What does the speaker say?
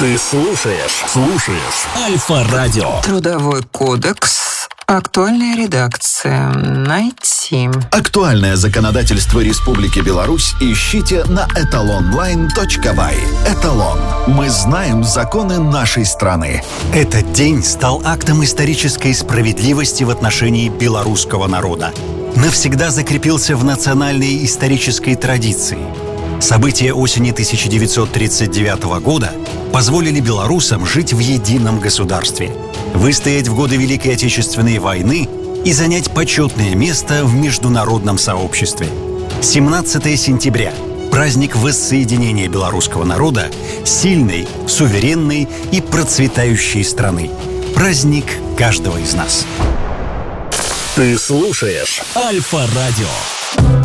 Ты слушаешь Альфа-радио. Трудовой кодекс. Актуальная редакция. Найти. Актуальное законодательство Республики Беларусь ищите на etalonline.by. Эталон. Мы знаем законы нашей страны. Этот день стал актом исторической справедливости в отношении белорусского народа. Навсегда закрепился в национальной исторической традиции. События осени 1939 года позволили белорусам жить в едином государстве, выстоять в годы Великой Отечественной войны и занять почетное место в международном сообществе. 17 сентября – праздник воссоединения белорусского народа, сильной, суверенной и процветающей страны. Праздник каждого из нас. Ты слушаешь Альфа-радио.